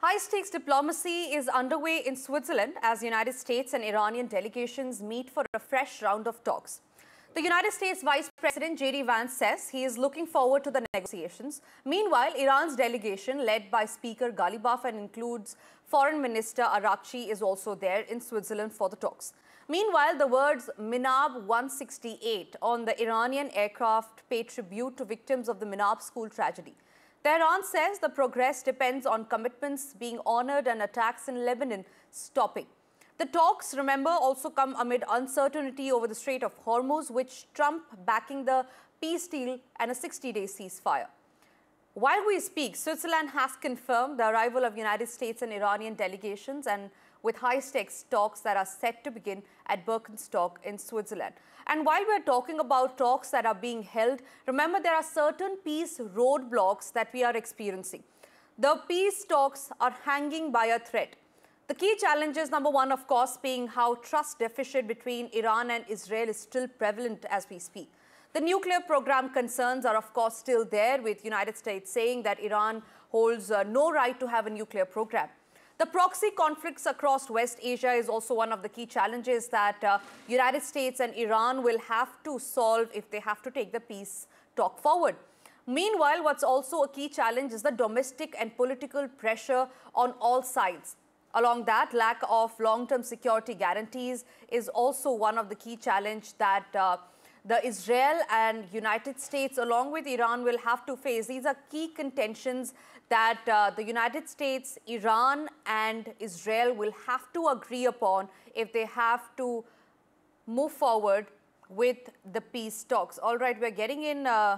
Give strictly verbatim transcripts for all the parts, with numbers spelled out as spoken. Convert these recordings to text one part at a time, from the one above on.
High-stakes diplomacy is underway in Switzerland as United States and Iranian delegations meet for a fresh round of talks. The United States Vice President J D Vance says he is looking forward to the negotiations. Meanwhile, Iran's delegation, led by Speaker Ghalibaf and includes Foreign Minister Araghchi, is also there in Switzerland for the talks. Meanwhile, the words Minab one sixty-eight on the Iranian aircraft pay tribute to victims of the Minab school tragedy. Tehran says the progress depends on commitments being honored and attacks in Lebanon stopping. The talks, remember, also come amid uncertainty over the Strait of Hormuz, which Trump backing the peace deal and a sixty-day ceasefire. While we speak, Switzerland has confirmed the arrival of United States and Iranian delegations, and with high-stakes talks that are set to begin at Birkenstock in Switzerland. And while we're talking about talks that are being held, remember there are certain peace roadblocks that we are experiencing. The peace talks are hanging by a thread. The key challenges, number one, of course, being how trust deficit between Iran and Israel is still prevalent as we speak. The nuclear program concerns are, of course, still there, with United States saying that Iran holds uh, no right to have a nuclear program. The proxy conflicts across West Asia is also one of the key challenges that uh, United States and Iran will have to solve if they have to take the peace talk forward. Meanwhile, what's also a key challenge is the domestic and political pressure on all sides. Along that, lack of long-term security guarantees is also one of the key challenges that uh, the Israel and United States, along with Iran, will have to face. These are key contentions that uh, the United States, Iran and Israel will have to agree upon if they have to move forward with the peace talks. All right, we're getting in... Uh,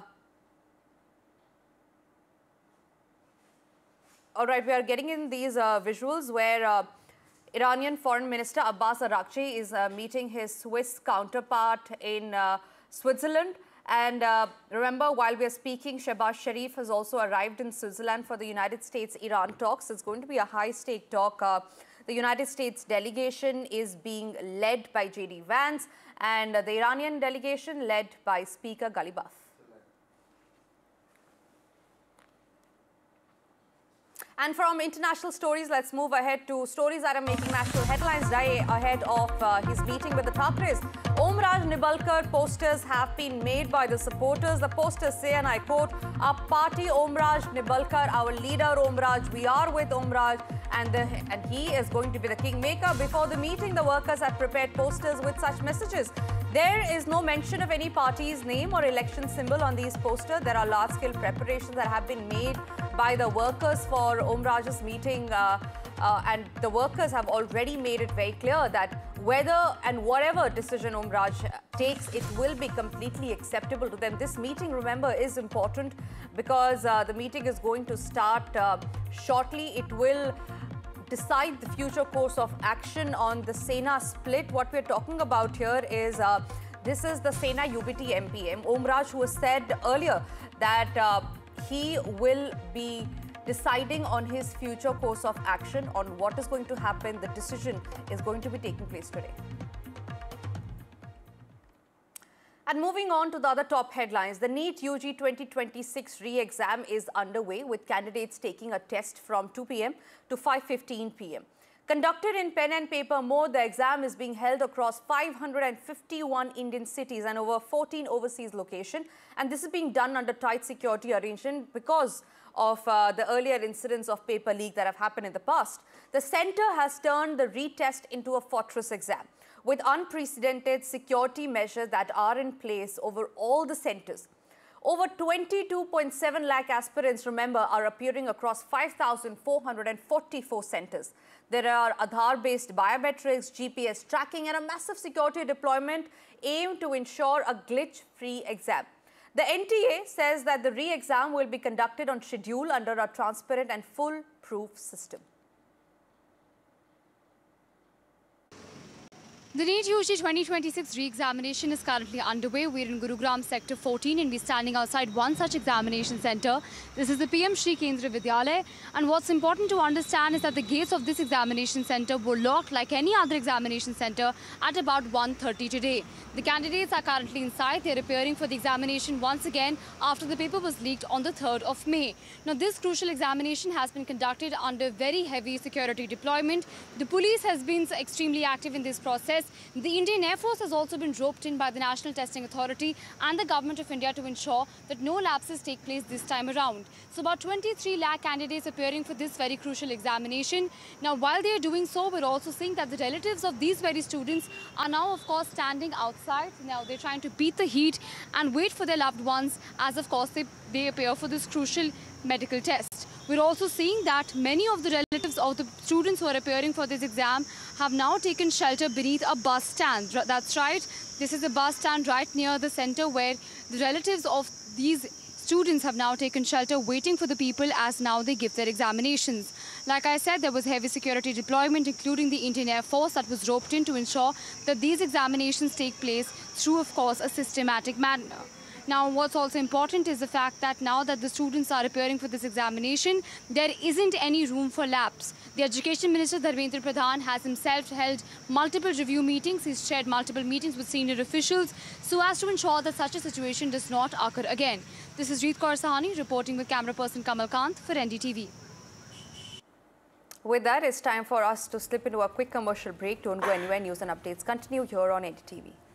all right, we are getting in these uh, visuals where uh, Iranian Foreign Minister Abbas Araghchi is uh, meeting his Swiss counterpart in uh, Switzerland. And uh, remember, while we are speaking, Shehbaz Sharif has also arrived in Switzerland for the United States-Iran talks. It's going to be a high-stake talk. Uh, the United States delegation is being led by J D Vance, and uh, the Iranian delegation led by Speaker Ghalibaf. And from international stories, let's move ahead to stories that are making national headlines day ahead of uh, his meeting with the Thakres. Omraj Nibalkar posters have been made by the supporters. The posters say, and I quote, "Our party Omraj Nibalkar, our leader Omraj, we are with Omraj, and, the, and he is going to be the kingmaker." Before the meeting, the workers had prepared posters with such messages. There is no mention of any party's name or election symbol on these posters. There are large-scale preparations that have been made by the workers for Omraj's meeting, uh, uh, and the workers have already made it very clear that whether and whatever decision Omraj takes, it will be completely acceptable to them. This meeting, remember, is important because uh, the meeting is going to start uh, shortly. It will decide the future course of action on the Sena split. What we're talking about here is uh, this is the Sena U B T M P M, Omraj, who has said earlier that uh, he will be deciding on his future course of action, on what is going to happen. The decision is going to be taking place today. And moving on to the other top headlines, the NEET U G twenty twenty-six re-exam is underway, with candidates taking a test from two p m to five fifteen p m Conducted in pen and paper mode, the exam is being held across five hundred fifty-one Indian cities and over fourteen overseas locations. And this is being done under tight security arrangement because of uh, the earlier incidents of paper leak that have happened in the past. The centre has turned the retest into a fortress exam, with unprecedented security measures that are in place over all the centres. Over twenty-two point seven lakh aspirants, remember, are appearing across five thousand four hundred forty-four centres. There are Aadhaar-based biometrics, G P S tracking and a massive security deployment aimed to ensure a glitch-free exam. The N T A says that the re-exam will be conducted on schedule under a transparent and foolproof system. The NEET U G twenty twenty-six re-examination is currently underway. We're in Gurugram Sector fourteen and we're standing outside one such examination centre. This is the P M Shri Kendriya Vidyalaya, and what's important to understand is that the gates of this examination centre were locked like any other examination centre at about one thirty today. The candidates are currently inside. They're appearing for the examination once again after the paper was leaked on the third of May. Now, this crucial examination has been conducted under very heavy security deployment. The police has been extremely active in this process. The Indian Air Force has also been roped in by the National Testing Authority and the Government of India to ensure that no lapses take place this time around. So about twenty-three lakh candidates appearing for this very crucial examination. Now, while they are doing so, we're also seeing that the relatives of these very students are now, of course, standing outside. Now, they're trying to beat the heat and wait for their loved ones as, of course, they, they appear for this crucial medical test. We're also seeing that many of the relatives of the students who are appearing for this exam have now taken shelter beneath a bus stand. That's right. This is a bus stand right near the center where the relatives of these students have now taken shelter waiting for the people as now they give their examinations. Like I said, there was heavy security deployment, including the Indian Air Force, that was roped in to ensure that these examinations take place through, of course, a systematic manner. Now, what's also important is the fact that now that the students are appearing for this examination, there isn't any room for lapse. The Education Minister, Dharmendra Pradhan, has himself held multiple review meetings. He's chaired multiple meetings with senior officials so as to ensure that such a situation does not occur again. This is Reet Kaur Sahani reporting with camera person Kamal Kant for N D T V. With that, it's time for us to slip into a quick commercial break. Don't go anywhere. News and updates continue here on N D T V.